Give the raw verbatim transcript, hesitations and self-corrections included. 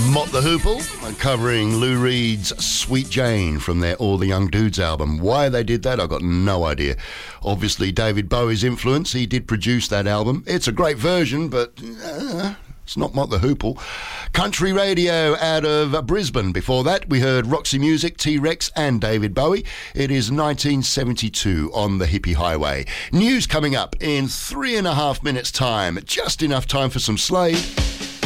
Mott the Hoople covering Lou Reed's Sweet Jane from their All the Young Dudes album. Why they did that, I've got no idea. Obviously, David Bowie's influence. He did produce that album. It's a great version, but uh, it's not Mott the Hoople. Country radio out of Brisbane. Before that, we heard Roxy Music, T-Rex and David Bowie. It is nineteen seventy-two on the Hippie Highway. News coming up in three and a half minutes' time. Just enough time for some Slade.